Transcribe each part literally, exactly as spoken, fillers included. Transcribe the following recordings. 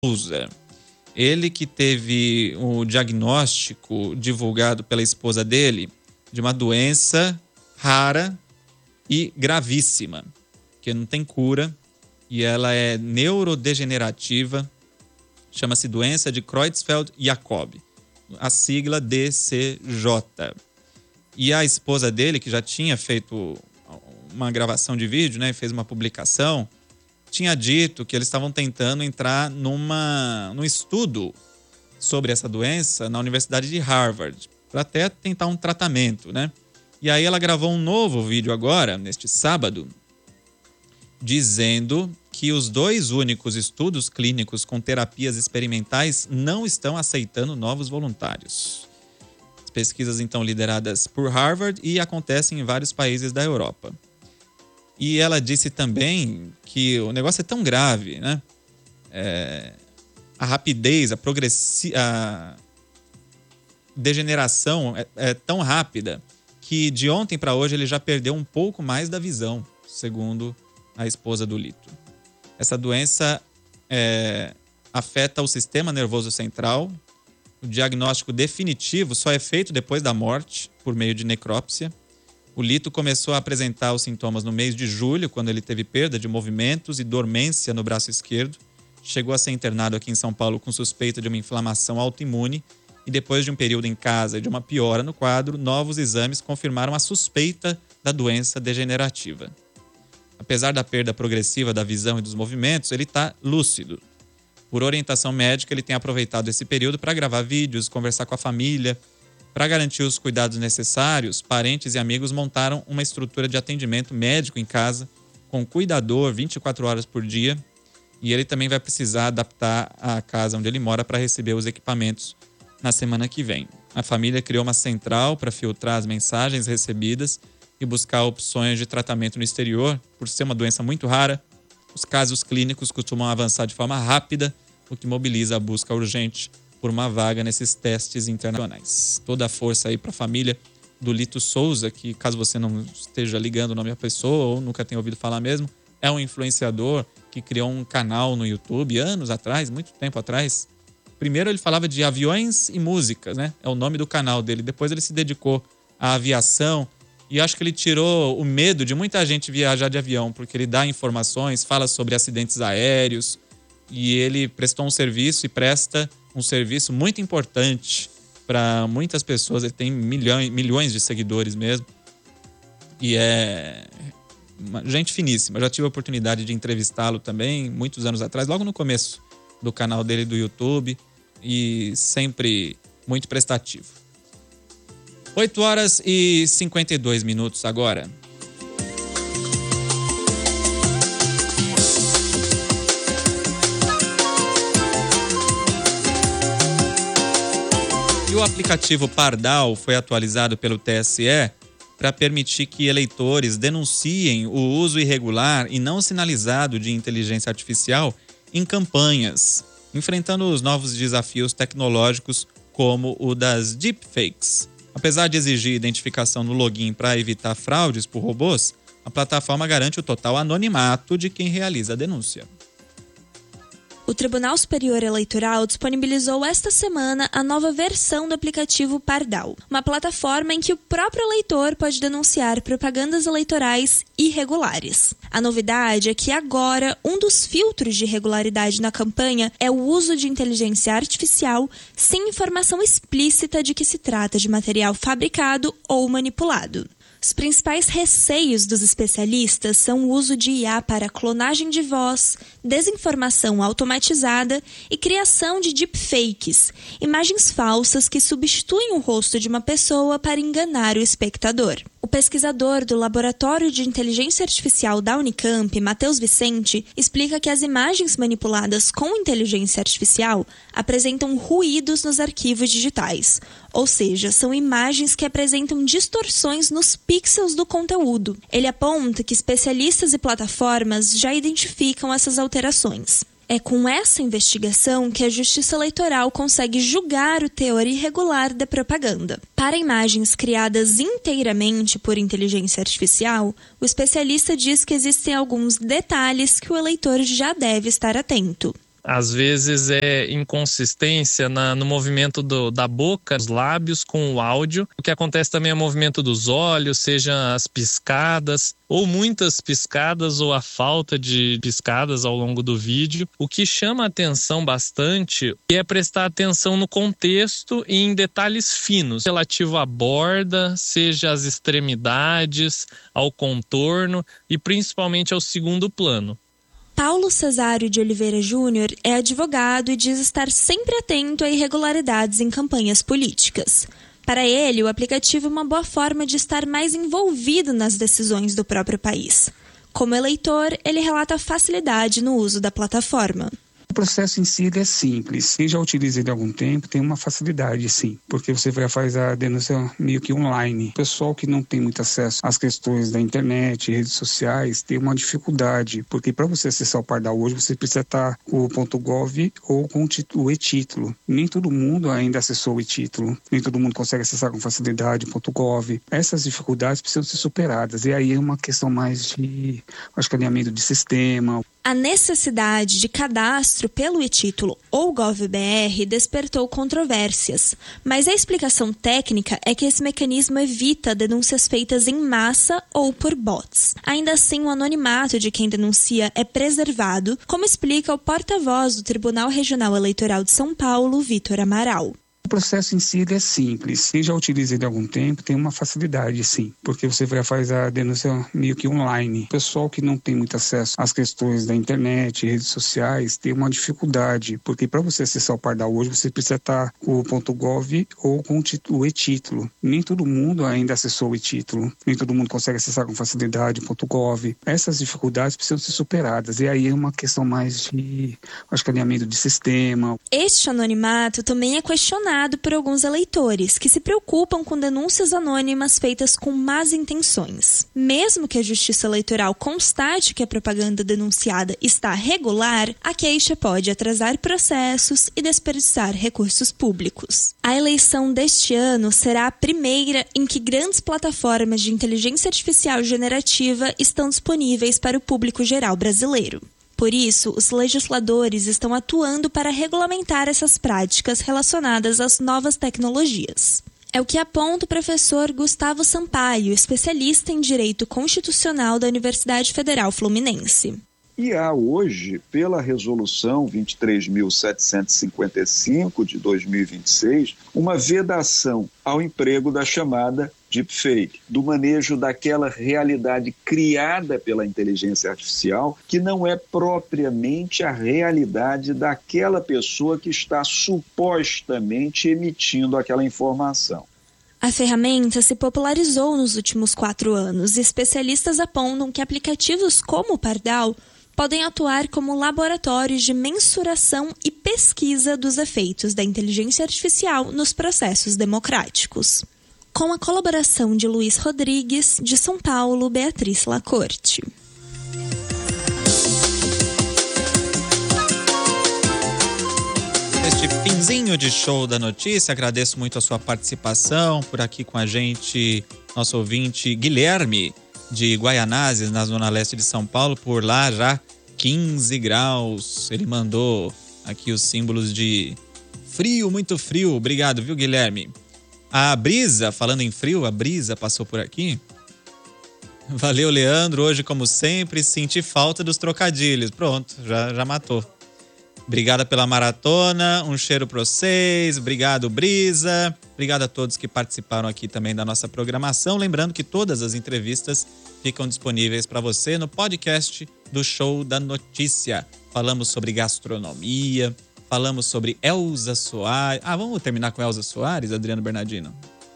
Souza. Ele que teve o diagnóstico divulgado pela esposa dele de uma doença rara e gravíssima, que não tem cura, e ela é neurodegenerativa, chama-se doença de Creutzfeldt-Jakob, a sigla D C J. E a esposa dele, que já tinha feito uma gravação de vídeo, né, fez uma publicação, tinha dito que eles estavam tentando entrar numa, num estudo sobre essa doença na Universidade de Harvard, para até tentar um tratamento, né? E aí ela gravou um novo vídeo agora, neste sábado, dizendo que os dois únicos estudos clínicos com terapias experimentais não estão aceitando novos voluntários. As pesquisas, então, lideradas por Harvard e acontecem em vários países da Europa. E ela disse também que o negócio é tão grave, né? É, a rapidez, a, progressi- a degeneração é, é tão rápida que de ontem para hoje ele já perdeu um pouco mais da visão, segundo a esposa do Lito. Essa doença é, afeta o sistema nervoso central. O diagnóstico definitivo só é feito depois da morte, por meio de necrópsia. O Lito começou a apresentar os sintomas no mês de julho, quando ele teve perda de movimentos e dormência no braço esquerdo. Chegou a ser internado aqui em São Paulo com suspeita de uma inflamação autoimune e depois de um período em casa e de uma piora no quadro, novos exames confirmaram a suspeita da doença degenerativa. Apesar da perda progressiva da visão e dos movimentos, ele está lúcido. Por orientação médica, ele tem aproveitado esse período para gravar vídeos, conversar com a família. Para garantir os cuidados necessários, parentes e amigos montaram uma estrutura de atendimento médico em casa, com cuidador vinte e quatro horas por dia. E ele também vai precisar adaptar a casa onde ele mora para receber os equipamentos na semana que vem. A família criou uma central para filtrar as mensagens recebidas e buscar opções de tratamento no exterior. Por ser uma doença muito rara, os casos clínicos costumam avançar de forma rápida, o que mobiliza a busca urgente por uma vaga nesses testes internacionais. Toda a força aí para a família do Lito Souza, que caso você não esteja ligando o nome da pessoa ou nunca tenha ouvido falar mesmo, é um influenciador que criou um canal no YouTube anos atrás, muito tempo atrás. Primeiro ele falava de aviões e músicas, né? É o nome do canal dele. Depois ele se dedicou à aviação e acho que ele tirou o medo de muita gente viajar de avião, porque ele dá informações, fala sobre acidentes aéreos e ele prestou um serviço e presta um serviço muito importante para muitas pessoas. Ele tem milhões, milhões de seguidores mesmo. E é uma gente finíssima. Eu já tive a oportunidade de entrevistá-lo também, muitos anos atrás, logo no começo do canal dele do YouTube. E sempre muito prestativo. oito horas e cinquenta e dois minutos agora. E o aplicativo Pardal foi atualizado pelo T S E para permitir que eleitores denunciem o uso irregular e não sinalizado de inteligência artificial em campanhas, enfrentando os novos desafios tecnológicos como o das deepfakes. Apesar de exigir identificação no login para evitar fraudes por robôs, a plataforma garante o total anonimato de quem realiza a denúncia. O Tribunal Superior Eleitoral disponibilizou esta semana a nova versão do aplicativo Pardal, uma plataforma em que o próprio eleitor pode denunciar propagandas eleitorais irregulares. A novidade é que agora um dos filtros de irregularidade na campanha é o uso de inteligência artificial sem informação explícita de que se trata de material fabricado ou manipulado. Os principais receios dos especialistas são o uso de I A para clonagem de voz, desinformação automatizada e criação de deepfakes, imagens falsas que substituem o rosto de uma pessoa para enganar o espectador. O pesquisador do Laboratório de Inteligência Artificial da Unicamp, Matheus Vicente, explica que as imagens manipuladas com inteligência artificial apresentam ruídos nos arquivos digitais, ou seja, são imagens que apresentam distorções nos pixels do conteúdo. Ele aponta que especialistas e plataformas já identificam essas alterações. É com essa investigação que a Justiça Eleitoral consegue julgar o teor irregular da propaganda. Para imagens criadas inteiramente por inteligência artificial, o especialista diz que existem alguns detalhes que o eleitor já deve estar atento. Às vezes é inconsistência na, no movimento do, da boca, dos lábios com o áudio. O que acontece também é o movimento dos olhos, seja as piscadas, ou muitas piscadas, ou a falta de piscadas ao longo do vídeo. O que chama a atenção bastante é prestar atenção no contexto e em detalhes finos, relativo à borda, seja às extremidades, ao contorno e principalmente ao segundo plano. Paulo Cesário de Oliveira Júnior é advogado e diz estar sempre atento a irregularidades em campanhas políticas. Para ele, o aplicativo é uma boa forma de estar mais envolvido nas decisões do próprio país. Como eleitor, ele relata a facilidade no uso da plataforma. O processo em si é simples. Quem já utiliza ele há algum tempo tem uma facilidade, sim, porque você vai fazer a denúncia meio que online. O pessoal que não tem muito acesso às questões da internet, redes sociais, tem uma dificuldade, porque para você acessar o Pardal hoje, você precisa estar com o .gov ou com o e-título. Nem todo mundo ainda acessou o e-título, nem todo mundo consegue acessar com facilidade o .gov. Essas dificuldades precisam ser superadas, e aí é uma questão mais de, acho que alinhamento de sistema. A necessidade de cadastro pelo e-título ou GovBR despertou controvérsias, mas a explicação técnica é que esse mecanismo evita denúncias feitas em massa ou por bots. Ainda assim, o anonimato de quem denuncia é preservado, como explica o porta-voz do Tribunal Regional Eleitoral de São Paulo, Vitor Amaral. O processo em si é simples. Quem já utiliza ele há algum tempo tem uma facilidade, sim, porque você vai fazer a denúncia meio que online. O pessoal que não tem muito acesso às questões da internet, redes sociais, tem uma dificuldade, porque para você acessar o Pardal hoje, você precisa estar com o .gov ou com o e-título. Nem todo mundo ainda acessou o e-título, nem todo mundo consegue acessar com facilidade o .gov. Essas dificuldades precisam ser superadas, e aí é uma questão mais de, acho que alinhamento de sistema. Este anonimato também é questionado por alguns eleitores, que se preocupam com denúncias anônimas feitas com más intenções. Mesmo que a Justiça Eleitoral constate que a propaganda denunciada está regular, a queixa pode atrasar processos e desperdiçar recursos públicos. A eleição deste ano será a primeira em que grandes plataformas de inteligência artificial generativa estão disponíveis para o público geral brasileiro. Por isso, os legisladores estão atuando para regulamentar essas práticas relacionadas às novas tecnologias. É o que aponta o professor Gustavo Sampaio, especialista em Direito Constitucional da Universidade Federal Fluminense. E há hoje, pela Resolução vinte e três mil setecentos e cinquenta e cinco de dois mil e vinte e seis, uma vedação ao emprego da chamada deepfake, do manejo daquela realidade criada pela inteligência artificial, que não é propriamente a realidade daquela pessoa que está supostamente emitindo aquela informação. A ferramenta se popularizou nos últimos quatro anos e especialistas apontam que aplicativos como o Pardal podem atuar como laboratórios de mensuração e pesquisa dos efeitos da inteligência artificial nos processos democráticos. Com a colaboração de Luiz Rodrigues, de São Paulo, Beatriz Lacorte. Este finzinho de show da notícia, agradeço muito a sua participação por aqui com a gente, nosso ouvinte Guilherme, de Guaianazes, na zona leste de São Paulo, por lá já quinze graus. Ele mandou aqui os símbolos de frio, muito frio. Obrigado, viu, Guilherme? A Brisa, falando em frio, a Brisa passou por aqui. Valeu, Leandro. Hoje, como sempre, senti falta dos trocadilhos. Pronto, já, já matou. Obrigada pela maratona, um cheiro para vocês. Obrigado, Brisa. Obrigado a todos que participaram aqui também da nossa programação. Lembrando que todas as entrevistas ficam disponíveis para você no podcast do Show da Notícia. Falamos sobre gastronomia, falamos sobre Elza Soares. Ah, vamos terminar com Elza Soares, Adriano Bernardino?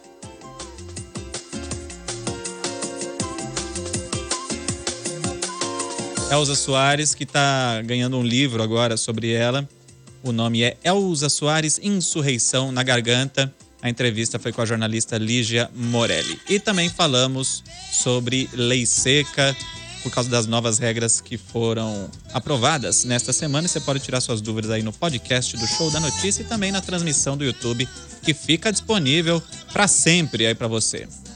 Elza Soares, que está ganhando um livro agora sobre ela. O nome é Elza Soares, Insurreição na Garganta. A entrevista foi com a jornalista Lígia Morelli. E também falamos sobre lei seca, por causa das novas regras que foram aprovadas nesta semana. E você pode tirar suas dúvidas aí no podcast do Show da Notícia e também na transmissão do YouTube, que fica disponível para sempre aí para você.